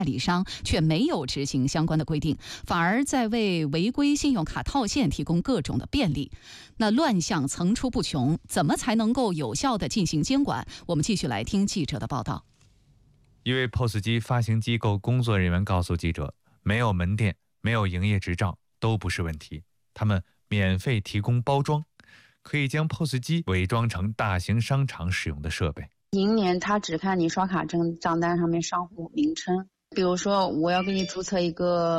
代理商却没有执行相关的规定，反而在为违规信用卡套现提供各种的便利。那乱象层出不穷，怎么才能够有效地进行监管？我们继续来听记者的报道。 一位 POS 机发行机构工作人员告诉记者，没有门店、没有营业执照都不是问题，他们免费提供包装，可以将 POS 机伪装成大型商场使用的设备。 银联它只看你刷卡证账单上面商户名称，比如说我要给你注册一个